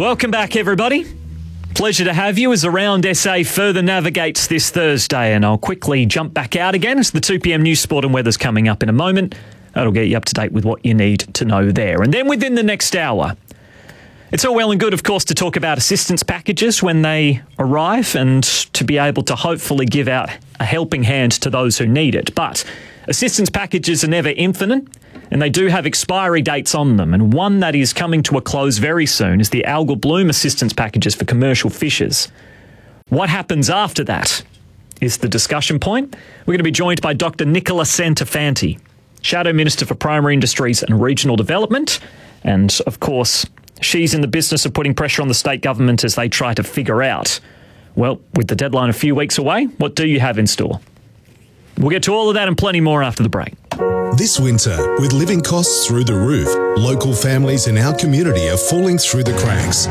Welcome back, everybody. Pleasure to have you as Around SA further navigates this Thursday, and I'll quickly jump back out again as the 2 p.m. news, sport and weather's coming up in a moment. That'll get you up to date with what you need to know there. And then within the next hour, it's all well and good, of course, to talk about assistance packages when they arrive and to be able to hopefully give out a helping hand to those who need it. But assistance packages are never infinite, and they do have expiry dates on them. And one that is coming to a close very soon is the algal bloom assistance packages for commercial fishers. What happens after that is the discussion point. We're going to be joined by Dr. Nicola Santafanti, Shadow Minister for Primary Industries and Regional Development. And, of course, she's in the business of putting pressure on the state government as they try to figure out, well, with the deadline a few weeks away, what do you have in store? We'll get to all of that and plenty more after the break. This winter, with living costs through the roof, local families in our community are falling through the cracks.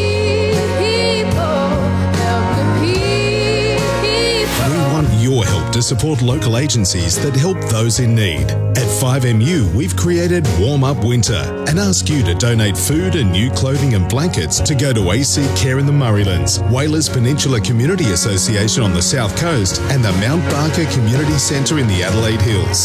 We want your help to support local agencies that help those in need. At 5MU, we've created Warm Up Winter and ask you to donate food and new clothing and blankets to go to AC Care in the Murraylands, Whalers Peninsula Community Association on the South Coast, and the Mount Barker Community Centre in the Adelaide Hills.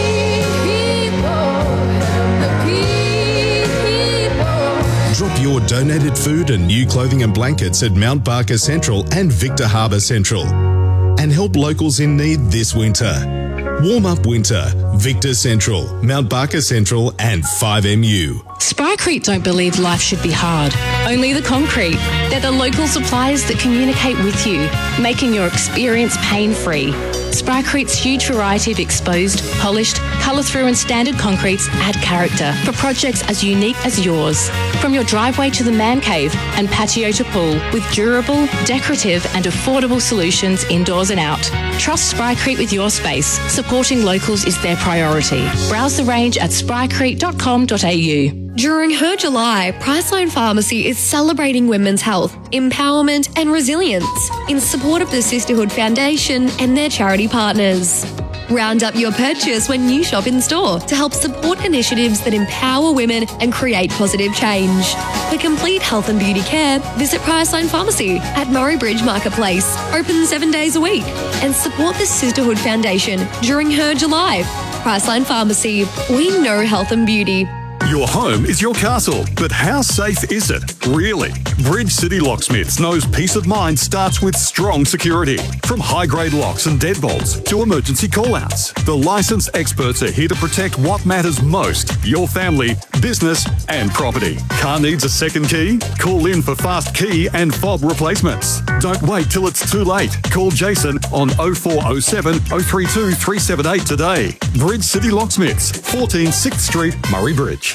Drop your donated food and new clothing and blankets at Mount Barker Central and Victor Harbour Central, and help locals in need this winter. Warm Up Winter, Victor Central, Mount Barker Central and 5MU. Sprycrete don't believe life should be hard, only the concrete. They're the local suppliers that communicate with you, making your experience pain-free. Sprycrete's huge variety of exposed, polished, colour-through and standard concretes add character for projects as unique as yours. From your driveway to the man cave and patio to pool, with durable, decorative and affordable solutions indoors and out. Trust Sprycrete with your space. Supporting locals is their priority. Browse the range at sprycrete.com.au. During Her July, Priceline Pharmacy is celebrating women's health, empowerment and resilience in support of the Sisterhood Foundation and their charity partners. Round up your purchase when you shop in store to help support initiatives that empower women and create positive change. For complete health and beauty care, visit Priceline Pharmacy at Murray Bridge Marketplace, open 7 days a week, and support the Sisterhood Foundation during Her July. Priceline Pharmacy, we know health and beauty. Your home is your castle, but how safe is it? Really? Bridge City Locksmiths knows peace of mind starts with strong security. From high-grade locks and deadbolts to emergency call-outs, the licensed experts are here to protect what matters most: your family, business and property. Car needs a second key? Call in for fast key and fob replacements. Don't wait till it's too late. Call Jason on 0407 032 378 today. Bridge City Locksmiths, 14 6th Street, Murray Bridge.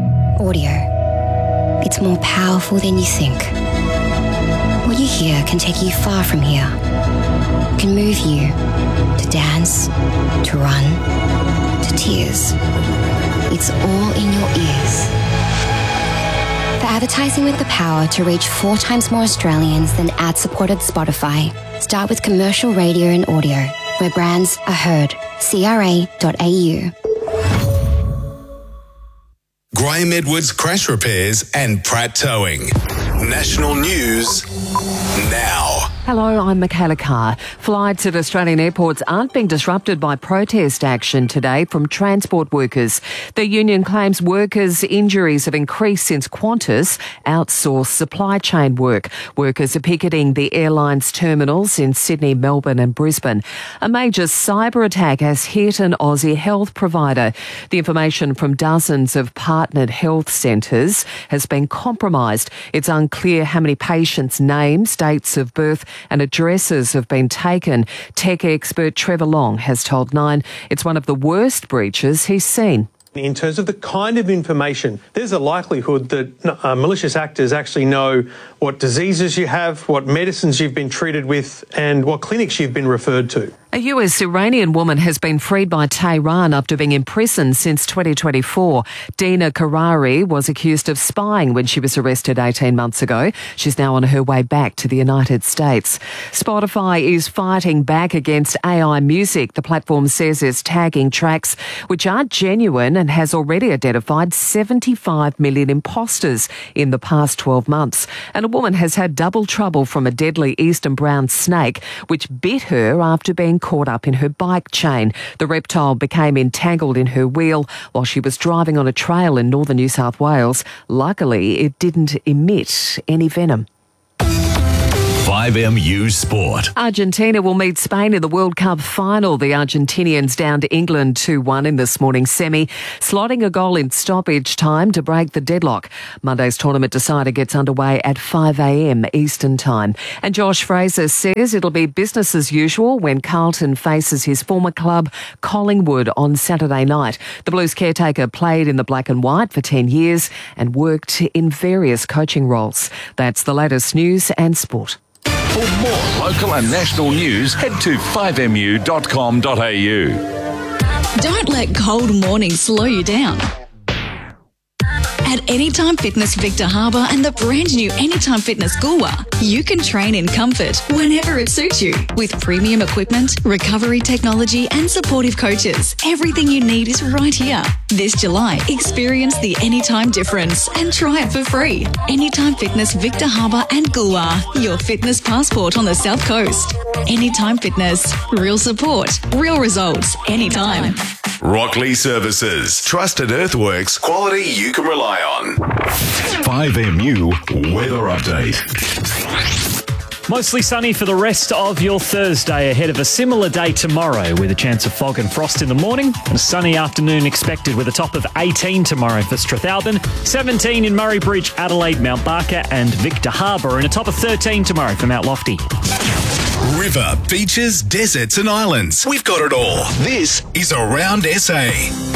Audio. It's more powerful than you think. What you hear can take you far from here. It can move you to dance, to run, to tears. It's all in your ears. For advertising with the power to reach 4 times more Australians than ad-supported Spotify, start with commercial radio and audio, where brands are heard. CRA.au. Graham Edwards Crash Repairs and Pratt Towing. National news now. Hello, I'm Michaela Carr. Flights at Australian airports aren't being disrupted by protest action today from transport workers. The union claims workers' injuries have increased since Qantas outsourced supply chain work. Workers are picketing the airline's terminals in Sydney, Melbourne and Brisbane. A major cyber attack has hit an Aussie health provider. The information from dozens of partnered health centres has been compromised. It's unclear how many patients' names, dates of birth and addresses have been taken. Tech expert Trevor Long has told Nine it's one of the worst breaches he's seen. In terms of the kind of information, there's a likelihood that malicious actors actually know what diseases you have, what medicines you've been treated with and what clinics you've been referred to. A US Iranian woman has been freed by Tehran after being imprisoned since 2024. Dina Karari was accused of spying when she was arrested 18 months ago. She's now on her way back to the United States. Spotify is fighting back against AI music. The platform says it's tagging tracks which aren't genuine and has already identified 75 million imposters in the past 12 months. And a woman has had double trouble from a deadly eastern brown snake which bit her after being caught up in her bike chain. The reptile became entangled in her wheel while she was driving on a trail in northern New South Wales. Luckily, it didn't emit any venom. 5MU Sport. Argentina will meet Spain in the World Cup final. The Argentinians down to England 2-1 in this morning's semi, slotting a goal in stoppage time to break the deadlock. Monday's tournament decider gets underway at 5 a.m. Eastern Time. And Josh Fraser says it'll be business as usual when Carlton faces his former club Collingwood on Saturday night. The Blues caretaker played in the black and white for 10 years and worked in various coaching roles. That's the latest news and sport. For more local and national news, head to 5mu.com.au. Don't let cold mornings slow you down. At Anytime Fitness Victor Harbour and the brand new Anytime Fitness Goolwa, you can train in comfort whenever it suits you. With premium equipment, recovery technology and supportive coaches, everything you need is right here. This July, experience the Anytime difference and try it for free. Anytime Fitness Victor Harbour and Goolwa, your fitness passport on the South Coast. Anytime Fitness, real support, real results, anytime. Rockley Services. Trusted earthworks. Quality you can rely on. 5MU Weather Update. Mostly sunny for the rest of your Thursday ahead of a similar day tomorrow with a chance of fog and frost in the morning and a sunny afternoon expected with a top of 18 tomorrow for Strathalbyn, 17 in Murray Bridge, Adelaide, Mount Barker and Victor Harbour and a top of 13 tomorrow for Mount Lofty. River, beaches, deserts and islands. We've got it all. This is Around SA.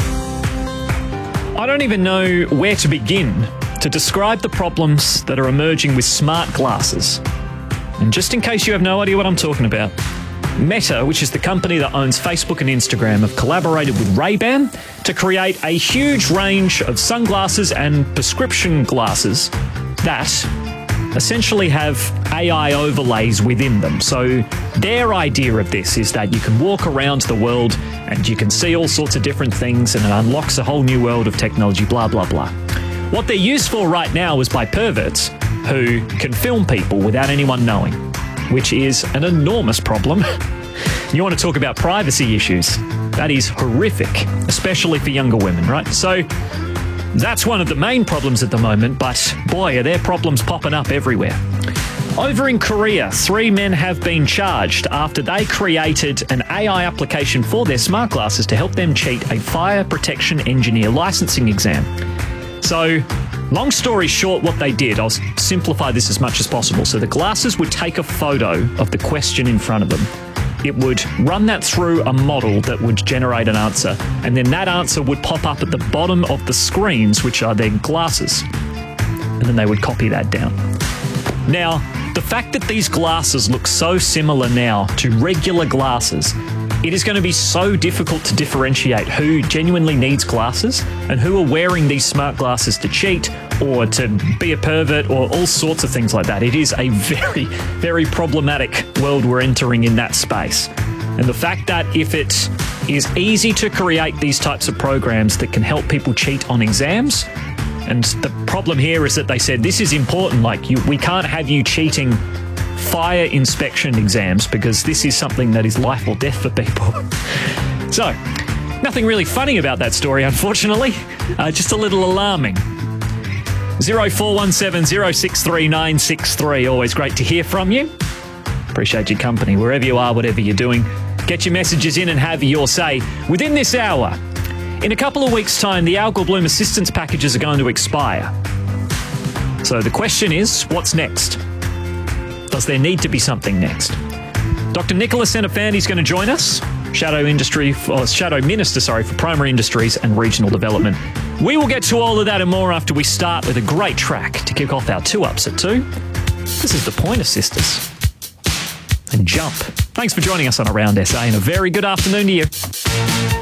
I don't even know where to begin to describe the problems that are emerging with smart glasses. And just in case you have no idea what I'm talking about, Meta, which is the company that owns Facebook and Instagram, have collaborated with Ray-Ban to create a huge range of sunglasses and prescription glasses that essentially have AI overlays within them. So their idea of this is that you can walk around the world and you can see all sorts of different things and it unlocks a whole new world of technology, blah, blah, blah. What they're used for right now is by perverts who can film people without anyone knowing, which is an enormous problem. You want to talk about privacy issues? That is horrific, especially for younger women, right? So that's one of the main problems at the moment, but boy, are there problems popping up everywhere. Over in Korea, 3 men have been charged after they created an AI application for their smart glasses to help them cheat a fire protection engineer licensing exam. So, long story short, what they did, I'll simplify this as much as possible. So the glasses would take a photo of the question in front of them. It would run that through a model that would generate an answer, and then that answer would pop up at the bottom of the screens, which are their glasses, and then they would copy that down. Now, the fact that these glasses look so similar now to regular glasses, it is going to be so difficult to differentiate who genuinely needs glasses and who are wearing these smart glasses to cheat or to be a pervert or all sorts of things like that. It is a very, very problematic world we're entering in that space. And the fact that if it is easy to create these types of programs that can help people cheat on exams, and the problem here is that they said this is important, like we can't have you cheating fire inspection exams because this is something that is life or death for people. So, nothing really funny about that story, unfortunately. Just a little alarming. 0417 063 963. Always great to hear from you. Appreciate your company wherever you are, whatever you're doing. Get your messages in and have your say. Within this hour, in a couple of weeks' time, the Algal Bloom assistance packages are going to expire. So the question is, what's next? Does there need to be something next? Dr. Nicholas Xenophante is going to join us, Shadow Minister for Primary Industries and Regional Development. We will get to all of that and more after we start with a great track to kick off our 2 Ups at 2. This is the Pointer Sisters. and jump. Thanks for joining us on Around SA and a very good afternoon to you.